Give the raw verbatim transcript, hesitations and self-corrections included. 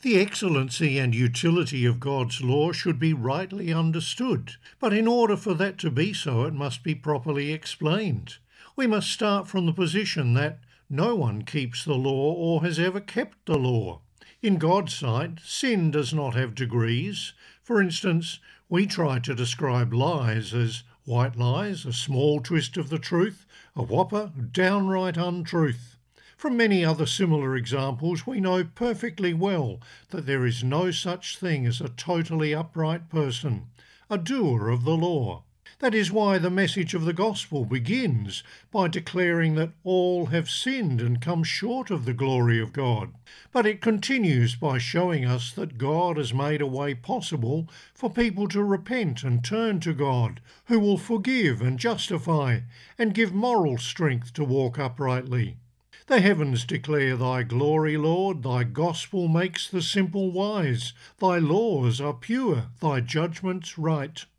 The excellency and utility of God's law should be rightly understood, but in order for that to be so, it must be properly explained. We must start from the position that no one keeps the law or has ever kept the law. In God's sight, sin does not have degrees. For instance, we try to describe lies as white lies, a small twist of the truth, a whopper, downright untruth. From many other similar examples, we know perfectly well that there is no such thing as a totally upright person, a doer of the law. That is why the message of the gospel begins by declaring that all have sinned and come short of the glory of God. But it continues by showing us that God has made a way possible for people to repent and turn to God, who will forgive and justify and give moral strength to walk uprightly. The heavens declare thy glory, Lord. Thy gospel makes the simple wise. Thy laws are pure, thy judgments right.